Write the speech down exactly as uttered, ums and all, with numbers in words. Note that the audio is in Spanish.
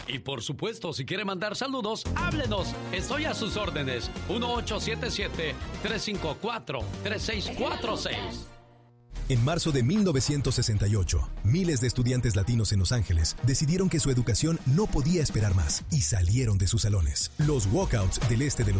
Y por supuesto, si quiere mandar saludos, háblenos. Estoy a sus órdenes. uno ocho siete siete, tres cinco cuatro, tres seis cuatro seis. En marzo de mil novecientos sesenta y ocho, miles de estudiantes latinos en Los Ángeles decidieron que su educación no podía esperar más y salieron de sus salones. Los walkouts del este de Los